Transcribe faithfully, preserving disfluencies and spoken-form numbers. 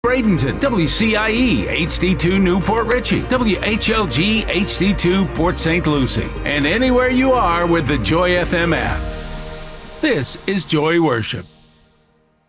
Bradenton, W C I E H D two Newport Richey, W H L G H D two Port Saint Lucie, and anywhere you are with the Joy F M app. This is Joy Worship.